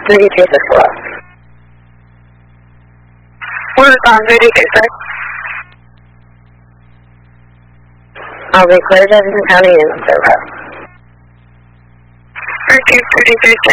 Ready to the floor. We're on ready to start. I'll record Jefferson County in the server. Okay, pretty good.